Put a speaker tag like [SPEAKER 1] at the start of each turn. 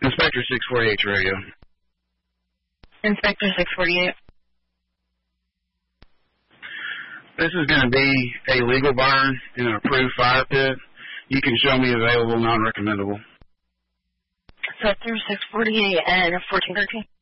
[SPEAKER 1] Inspector 648 radio.
[SPEAKER 2] Inspector 648.
[SPEAKER 1] This is going to be a legal burn in an approved fire pit. You can show me available, non-recommendable.
[SPEAKER 2] Sector 648 and 1413.